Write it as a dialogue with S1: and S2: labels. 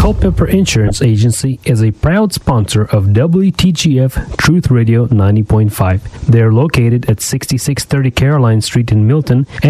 S1: Culpeper Insurance Agency is a proud sponsor of WTGF Truth Radio 90.5. They're located at 6630 Caroline Street in Milton